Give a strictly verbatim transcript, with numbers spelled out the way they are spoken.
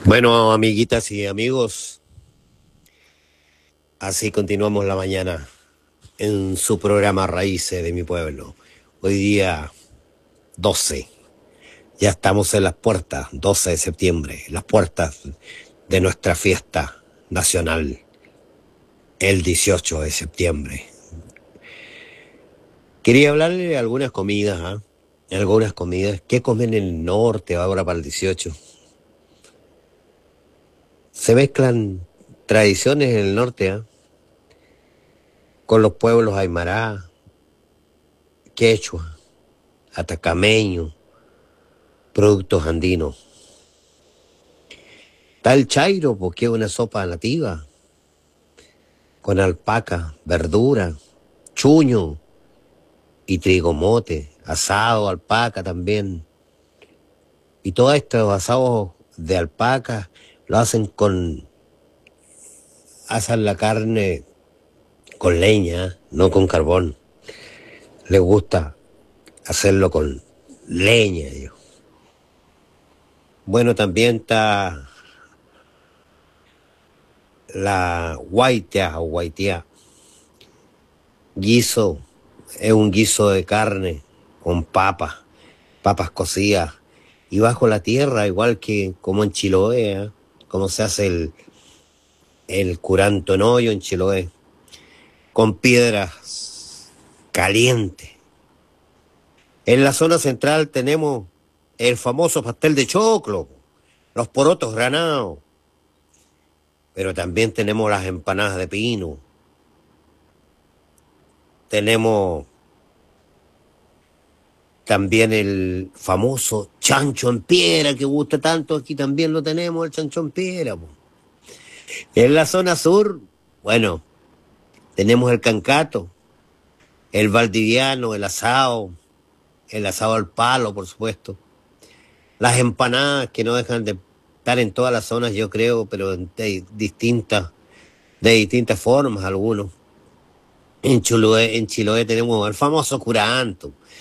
Bueno, amiguitas y amigos, así continuamos la mañana en su programa Raíces de mi pueblo. Hoy día doce, ya estamos en las puertas, doce de septiembre, las puertas de nuestra fiesta nacional, el dieciocho de septiembre. Quería hablarle de algunas comidas, ¿ah? Algunas comidas. ¿Qué comen en el norte ahora para el dieciocho? Se mezclan tradiciones en el norte, ¿ah? Con los pueblos aymara, quechua, atacameño, productos andinos. Está el chairo, porque es una sopa nativa, con alpaca, verdura, chuño y trigo mote, asado, alpaca también. Y todos estos asados de alpaca lo hacen con, asan la carne con leña, no con carbón. Les gusta hacerlo con leña, ellos. Bueno, también está la guaitea o guaitía. Guiso, es un guiso de carne con papas, papas cocidas y bajo la tierra, igual que como en Chiloé, ¿eh? Como se hace el, el curanto en hoyo en Chiloé, con piedras calientes. En la zona central tenemos el famoso pastel de choclo, los porotos granados, pero también tenemos las empanadas de pino, tenemos también el famoso chancho en piedra que gusta tanto, aquí también lo tenemos, el chancho en piedra, po. En la zona sur, bueno, tenemos el cancato, el valdiviano, el asado, el asado al palo, por supuesto. Las empanadas que no dejan de estar en todas las zonas, yo creo, pero de distintas, de distintas formas algunos. En Chiloé, en Chiloé tenemos el famoso curanto,